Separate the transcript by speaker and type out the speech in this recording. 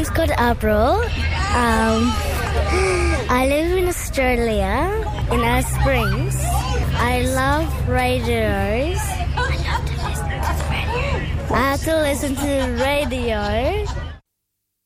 Speaker 1: name's called April. I live in Australia, in Alice Springs. I love radios. I have to listen to the radio